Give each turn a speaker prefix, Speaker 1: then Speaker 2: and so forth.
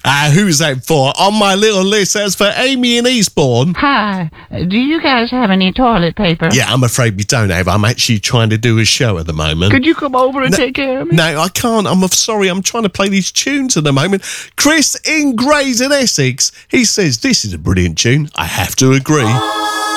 Speaker 1: Who's that for? On my little list, that's for Amy in Eastbourne.
Speaker 2: Hi, do you guys have any toilet paper?
Speaker 1: Yeah, I'm afraid we don't have. I'm actually trying to do a show at the moment.
Speaker 2: Could you come over and take care of me?
Speaker 1: No, I can't. I'm sorry. I'm trying to play these tunes at the moment. Chris in Grays in Essex, he says, this is a brilliant tune. I have to agree.